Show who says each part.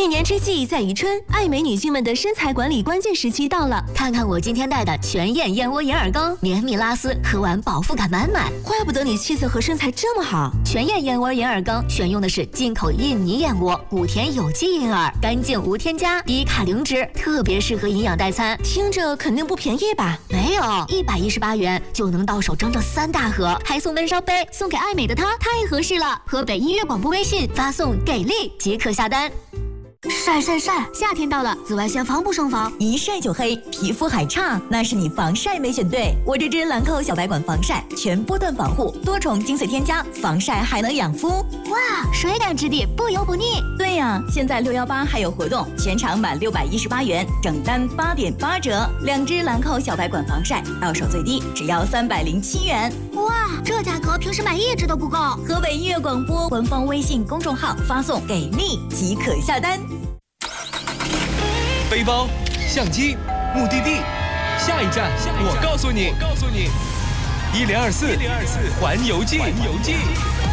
Speaker 1: 一年之计在于春，爱美女性们的身材管理关键时期到了。
Speaker 2: 看看我今天带的全燕燕窝银耳羹，绵密拉丝，喝完饱腹感满满。
Speaker 1: 怪不得你气色和身材这么好。
Speaker 2: 全燕燕窝银耳羹选用的是进口印尼燕窝，5天有机银耳，干净无添加，低卡零脂，特别适合营养代餐。
Speaker 1: 听着肯定不便宜吧？
Speaker 2: 没有，118元就能到手整整3大盒，还送闷烧杯，送给爱美的她太合适了。河北音乐广播微信发送给力即可下单。晒晒晒！夏天到了，紫外线防不胜防，
Speaker 3: 一晒就黑，皮肤还差，那是你防晒没选对。我这支兰蔻小白管防晒，全波段防护，多重精粹添加，防晒还能养肤。
Speaker 2: 哇，水感质地，不油不腻。
Speaker 3: 对呀，现在618还有活动，全场满618元，整单8.8折。2支兰蔻小白管防晒，到手最低只要307元。
Speaker 2: 哇，这价格平时买1支都不够。
Speaker 3: 河北音乐广播官方微信公众号发送给力即可下单。
Speaker 4: 背包、相机、目的地，下一站，我告诉你，1024环游记。